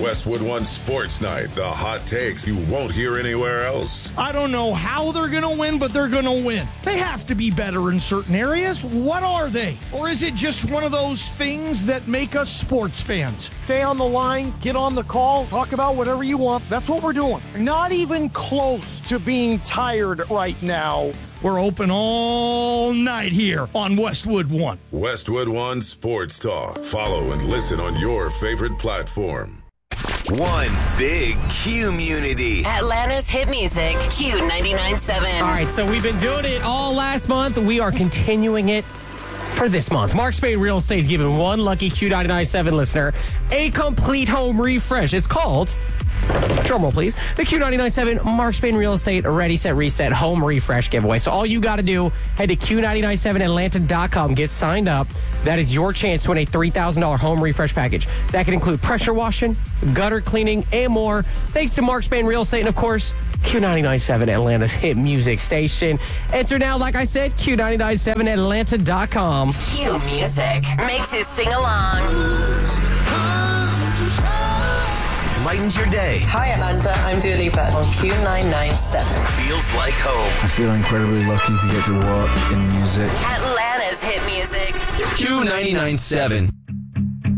Westwood One Sports Night. The hot takes you won't hear anywhere else. I don't know how they're going to win, but they're going to win. They have to be better in certain areas. What are they? Or is it just one of those things that make us sports fans? Stay on the line, get on the call, talk about whatever you want. That's what we're doing. Not even close to being tired right now. We're open all night here on Westwood One. Westwood One Sports Talk. Follow and listen on your favorite platform. One big Q-munity. Atlanta's hit music, Q99.7. All right, so we've been doing it all last month. We are continuing it for this month. Mark Spain Real Estate is giving one lucky Q99.7 listener a complete home refresh. It's called, drumroll please, the Q99.7 Mark Spain Real Estate Ready, Set, Reset Home Refresh Giveaway. So all you got to do, head to Q997Atlanta.com, get signed up. That is your chance to win a $3,000 home refresh package. That can include pressure washing, gutter cleaning, and more. Thanks to Mark Spain Real Estate and, of course, Q99.7 Atlanta's hit music station. Enter now, like I said, Q997Atlanta.com. Q Music makes you sing along. Lightens your day. Hi, Atlanta. I'm Dua Lipa on Q997. Feels like home. I feel incredibly lucky to get to work in music. Atlanta's hit music. Q99.7.